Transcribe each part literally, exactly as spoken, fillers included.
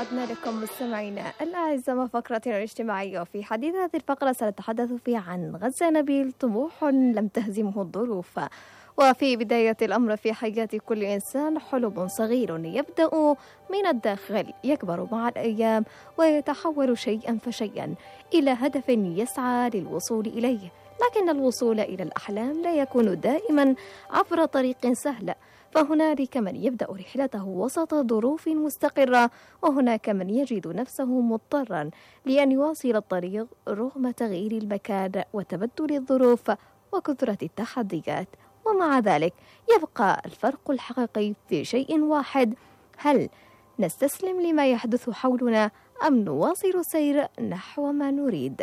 عدنا لكم مستمعينا الأعزاء مع فقرتنا الاجتماعية. وفي حديث هذه الفقرة سنتحدث فيها عن غزة نبيل، طموح لم تهزمه الظروف. وفي بداية الأمر في حياة كل إنسان حلم صغير يبدأ من الداخل، يكبر مع الأيام ويتحول شيئا فشيئا إلى هدف يسعى للوصول إليه. لكن الوصول إلى الأحلام لا يكون دائما عبر طريق سهل، فهنالك من يبدأ رحلته وسط ظروف مستقرة، وهناك من يجد نفسه مضطرا لأن يواصل الطريق رغم تغيير المكان وتبدل الظروف وكثرة التحديات. ومع ذلك يبقى الفرق الحقيقي في شيء واحد: هل نستسلم لما يحدث حولنا أم نواصل السير نحو ما نريد؟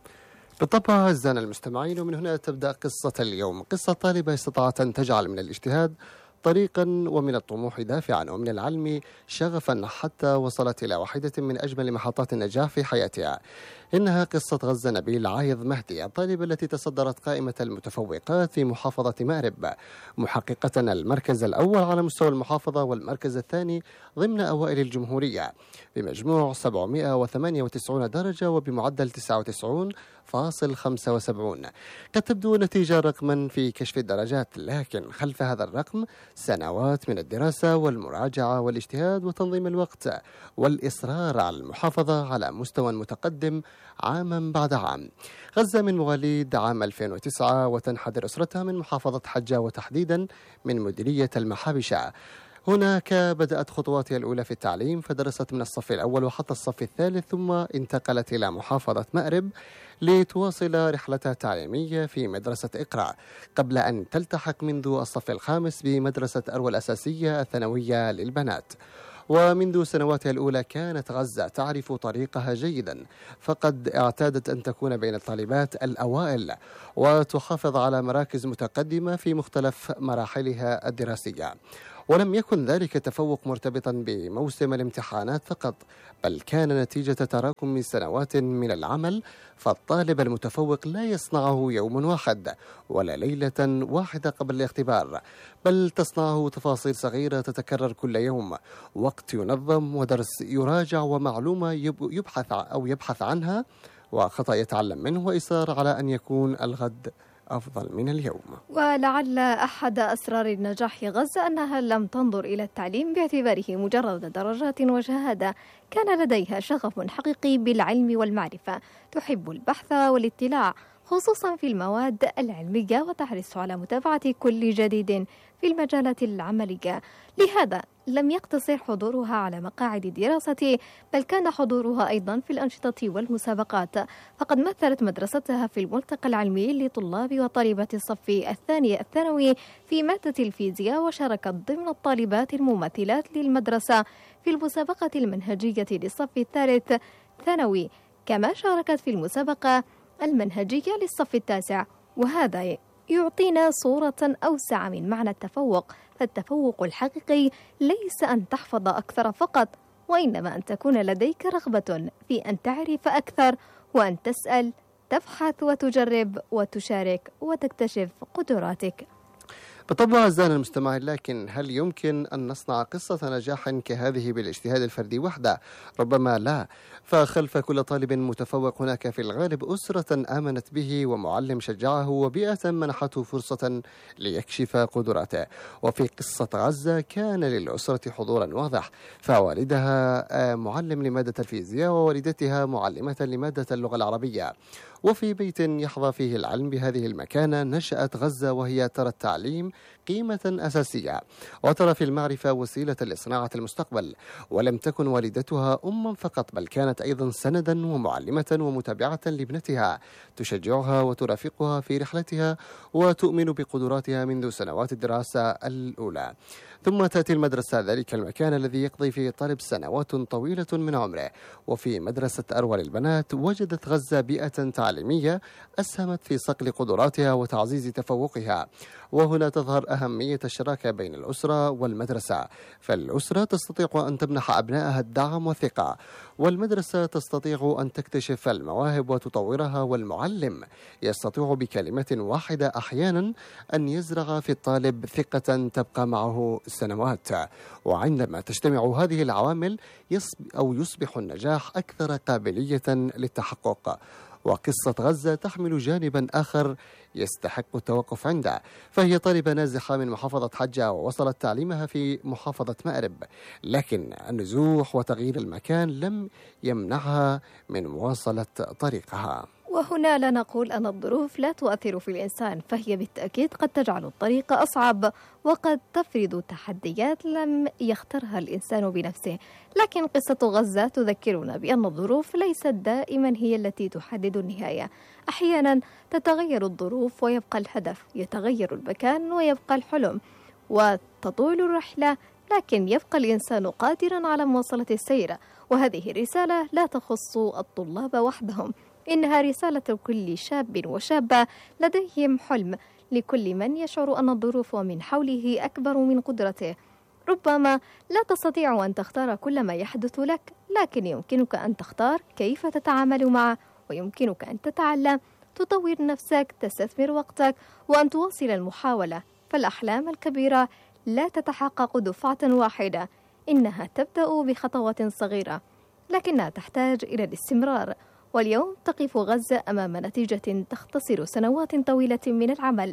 بالطبع أعزائنا المستمعين، ومن هنا تبدأ قصة اليوم. قصة طالبة استطاعت أن تجعل من الاجتهاد طريقا ومن الطموح دافعا ومن العلم شغفا حتى وصلت إلى واحدة من أجمل محطات النجاح في حياتها. إنها قصة غزة نبيل عايض مهدي، الطالبة التي تصدرت قائمة المتفوقات في محافظة مأرب، محققة المركز الأول على مستوى المحافظة والمركز الثاني ضمن أوائل الجمهورية بمجموع سبعمائة وثمانية وتسعين درجة وبمعدل تسعة وتسعين فاصل خمسة وسبعين. قد تبدو نتيجة رقما في كشف الدرجات، لكن خلف هذا الرقم سنوات من الدراسة والمراجعة والاجتهاد وتنظيم الوقت والإصرار على المحافظة على مستوى متقدم عاما بعد عام. غزة من مواليد عام ألفين وتسعة، وتنحدر أسرتها من محافظة حجة وتحديدا من مديرية المحابشة. هناك بدأت خطواتها الأولى في التعليم، فدرست من الصف الأول وحتى الصف الثالث، ثم انتقلت إلى محافظة مأرب لتواصل رحلتها التعليمية في مدرسة إقرأ، قبل أن تلتحق منذ الصف الخامس بمدرسة أروى الأساسية الثانوية للبنات. ومنذ سنواتها الأولى كانت غزة تعرف طريقها جيدا، فقد اعتادت أن تكون بين الطالبات الأوائل وتحافظ على مراكز متقدمة في مختلف مراحلها الدراسية. ولم يكن ذلك تفوق مرتبطا بموسم الامتحانات فقط، بل كان نتيجة تراكم من سنوات من العمل. فالطالب المتفوق لا يصنعه يوم واحد ولا ليلة واحدة قبل الاختبار، بل تصنعه تفاصيل صغيرة تتكرر كل يوم، وقت ينظم ودرس يراجع ومعلومة يبحث أو يبحث عنها وخطأ يتعلم منه، وإصرار على أن يكون الغد أفضل من اليوم. ولعل أحد أسرار النجاح غزة أنها لم تنظر إلى التعليم باعتباره مجرد درجات وشهادة، كان لديها شغف حقيقي بالعلم والمعرفة، تحب البحث والاطلاع خصوصا في المواد العلمية، وتحرص على متابعة كل جديد في المجالات العملية. لهذا لم يقتصر حضورها على مقاعد الدراسة، بل كان حضورها أيضا في الأنشطة والمسابقات، فقد مثلت مدرستها في الملتقى العلمي لطلاب وطالبات الصف الثاني الثانوي في مادة الفيزياء، وشاركت ضمن الطالبات الممثلات للمدرسة في المسابقة المنهجية للصف الثالث ثانوي، كما شاركت في المسابقة المنهجية للصف التاسع. وهذا يعطينا صورة أوسع من معنى التفوق، فالتفوق الحقيقي ليس أن تحفظ أكثر فقط، وإنما أن تكون لديك رغبة في أن تعرف أكثر، وأن تسأل، تبحث وتجرب وتشارك وتكتشف قدراتك. بالطبع أعزائنا المستمعين، لكن هل يمكن أن نصنع قصة نجاح كهذه بالاجتهاد الفردي وحده؟ ربما لا، فخلف كل طالب متفوق هناك في الغالب أسرة آمنت به ومعلم شجعه وبيئة منحته فرصة ليكشف قدراته. وفي قصة غزة كان للأسرة حضورا واضح، فوالدها معلم لمادة الفيزياء ووالدتها معلمة لمادة اللغة العربية. وفي بيت يحظى فيه العلم بهذه المكانة نشأت غزة، وهي ترى التعليم قيمة أساسية وترى في المعرفة وسيلة لصناعة المستقبل. ولم تكن والدتها أما فقط، بل كانت أيضا سندا ومعلمة ومتابعة لابنتها، تشجعها وترافقها في رحلتها وتؤمن بقدراتها منذ سنوات الدراسة الأولى. ثم تأتي المدرسة، ذلك المكان الذي يقضي فيه الطالب سنوات طويلة من عمره. وفي مدرسة أروى للبنات وجدت غزة بيئة تعليمية أسهمت في صقل قدراتها وتعزيز تفوقها، وهنا تظهر تظهر أهمية الشراكة بين الأسرة والمدرسة، فالأسرة تستطيع أن تمنح أبنائها الدعم والثقة، والمدرسة تستطيع أن تكتشف المواهب وتطورها، والمعلم يستطيع بكلمة واحدة أحيانا أن يزرع في الطالب ثقة تبقى معه سنوات. وعندما تجتمع هذه العوامل يصبح أو يصبح النجاح أكثر قابلية للتحقق. وقصة غزة تحمل جانبا آخر يستحق التوقف عنده، فهي طالبة نازحة من محافظة حجة ووصلت تعليمها في محافظة مأرب، لكن النزوح وتغيير المكان لم يمنعها من مواصلة طريقها. وهنا لا نقول أن الظروف لا تؤثر في الإنسان، فهي بالتأكيد قد تجعل الطريق أصعب وقد تفرض تحديات لم يخترها الإنسان بنفسه. لكن قصة غزة تذكرنا بأن الظروف ليست دائما هي التي تحدد النهاية. أحيانا تتغير الظروف ويبقى الهدف، يتغير المكان ويبقى الحلم، وتطول الرحلة لكن يبقى الإنسان قادرا على مواصلة السير. وهذه الرسالة لا تخص الطلاب وحدهم، إنها رسالة كل شاب وشابة لديهم حلم، لكل من يشعر أن الظروف من حوله أكبر من قدرته. ربما لا تستطيع أن تختار كل ما يحدث لك، لكن يمكنك أن تختار كيف تتعامل معه، ويمكنك أن تتعلم، تطور نفسك، تستثمر وقتك، وأن تواصل المحاولة. فالأحلام الكبيرة لا تتحقق دفعة واحدة، إنها تبدأ بخطوات صغيرة لكنها تحتاج إلى الاستمرار. واليوم تقف غزة أمام نتيجة تختصر سنوات طويلة من العمل،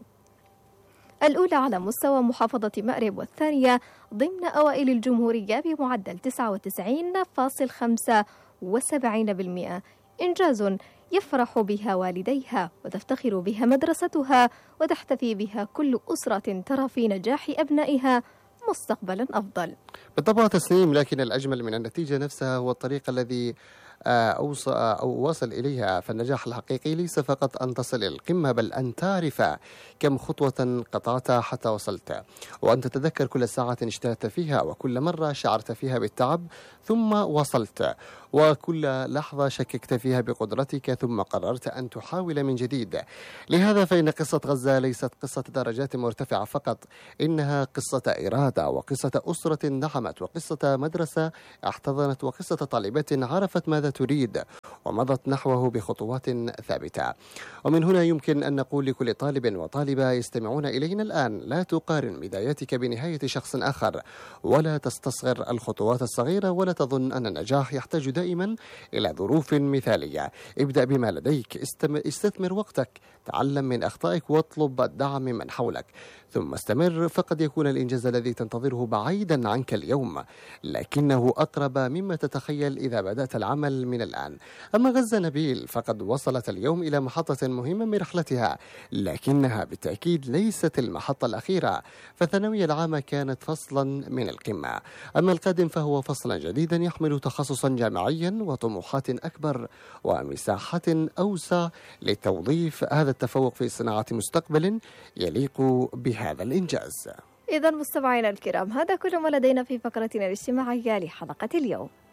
الأولى على مستوى محافظة مأرب والثانية ضمن أوائل الجمهورية بمعدل تسعة وتسعين فاصلة خمسة وسبعين بالمئة، إنجاز يفرح بها والديها وتفتخر بها مدرستها وتحتفي بها كل أسرة ترى في نجاح أبنائها مستقبلا أفضل. بالطبع تسليم، لكن الأجمل من النتيجة نفسها هو الطريق الذي أوصل أو وصل إليها. فالنجاح الحقيقي ليس فقط أن تصل إلى القمة، بل أن تعرف كم خطوة قطعتها حتى وصلت، وأن تتذكر كل ساعة اجتهدت فيها، وكل مرة شعرت فيها بالتعب ثم وصلت، وكل لحظة شككت فيها بقدرتك ثم قررت أن تحاول من جديد. لهذا فإن قصة غزة ليست قصة درجات مرتفعة فقط، إنها قصة إرادة، وقصة أسرة دعمت، وقصة مدرسة احتضنت، وقصة طالبة عرفت ماذا تريد ومضت نحوه بخطوات ثابتة. ومن هنا يمكن أن نقول لكل طالب وطالبة يستمعون إلينا الآن: لا تقارن بدايتك بنهاية شخص آخر، ولا تستصغر الخطوات الصغيرة، ولا تظن أن النجاح يحتاج دائما إلى ظروف مثالية. ابدأ بما لديك، استثمر وقتك، تعلم من أخطائك، واطلب الدعم من حولك، ثم استمر. فقد يكون الإنجاز الذي تنتظره بعيدا عنك اليوم، لكنه أقرب مما تتخيل إذا بدأت العمل من الآن. أما غزة نبيل فقد وصلت اليوم إلى محطة مهمة من رحلتها، لكنها بالتأكيد ليست المحطة الأخيرة، فالثانوية العامة كانت فصلا من القمة. أما القادم فهو فصلا جديدا يحمل تخصصا جامعيا وطموحات أكبر ومساحة أوسع لتوظيف هذا التفوق في صناعة مستقبل يليق بهذا الإنجاز. إذا مستمعينا الكرام، هذا كل ما لدينا في فقرتنا الاجتماعية لحلقة اليوم.